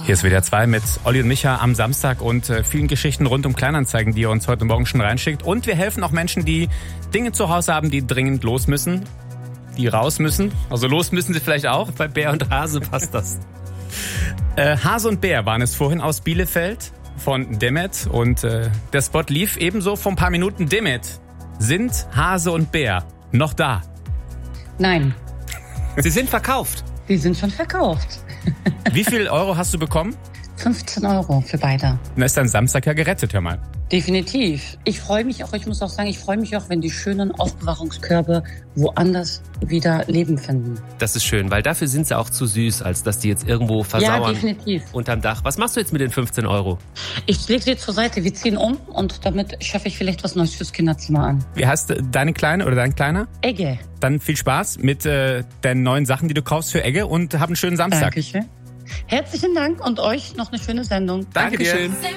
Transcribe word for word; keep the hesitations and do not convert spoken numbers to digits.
Hier ist W D R zwei mit Olli und Micha am Samstag und äh, vielen Geschichten rund um Kleinanzeigen, die ihr uns heute Morgen schon reinschickt. Und wir helfen auch Menschen, die Dinge zu Hause haben, die dringend los müssen, die raus müssen. Also los müssen sie vielleicht auch. Bei Bär und Hase passt das. äh, Hase und Bär waren es vorhin aus Bielefeld von Demet. Und äh, der Spot lief ebenso vor ein paar Minuten. Demet, sind Hase und Bär noch da? Nein. Sie sind verkauft. Die sind schon verkauft. Wie viel Euro hast du bekommen? fünfzehn Euro für beide. Dann ist dein Samstag ja gerettet, hör mal. Definitiv. Ich freue mich auch, ich muss auch sagen, ich freue mich auch, wenn die schönen Aufbewahrungskörbe woanders wieder Leben finden. Das ist schön, weil dafür sind sie auch zu süß, als dass die jetzt irgendwo versauern. Ja, definitiv. Unterm Dach. Was machst du jetzt mit den fünfzehn Euro? Ich lege sie zur Seite, wir ziehen um und damit schaffe ich vielleicht was Neues fürs Kinderzimmer an. Wie heißt deine Kleine oder dein Kleiner? Egge. Dann viel Spaß mit äh, den neuen Sachen, die du kaufst für Egge und hab einen schönen Samstag. Dankeschön. Herzlichen Dank und euch noch eine schöne Sendung. Danke dir. Dankeschön.